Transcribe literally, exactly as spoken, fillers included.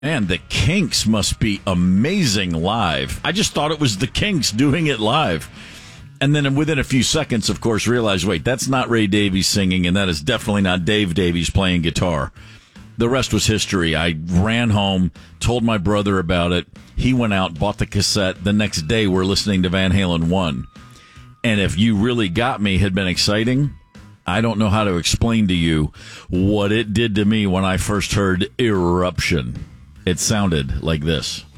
And the Kinks must be amazing live. I just thought it was the Kinks doing it live. And then within a few seconds, of course, realized, wait, that's not Ray Davies singing, and that is definitely not Dave Davies playing guitar. The rest was history. I ran home, told my brother about it. He went out, bought the cassette. The next day, we're listening to Van Halen one. And if You Really Got Me had been exciting, I don't know how to explain to you what it did to me when I first heard Eruption. It sounded like this.